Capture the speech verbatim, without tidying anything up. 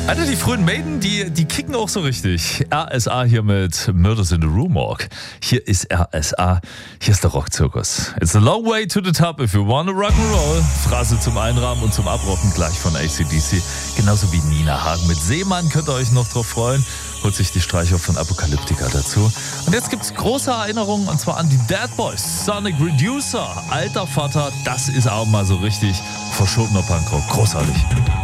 Alter, die frühen Maiden, die, die kicken auch so richtig. R S A hier mit Murders in the Rue Morgue. Hier ist R S A, hier ist der Rockzirkus. It's a long way to the top if you wanna rock'n'roll. Phrase zum Einrahmen und zum Abrocken gleich von A C D C. Genauso wie Nina Hagen mit Seemann, könnt ihr euch noch drauf freuen. Holt sich die Streicher von Apokalyptica dazu. Und jetzt gibt's große Erinnerungen, und zwar an die Dead Boys. Sonic Reducer, alter Vater, das ist auch mal so richtig verschobener Punkrock. Großartig.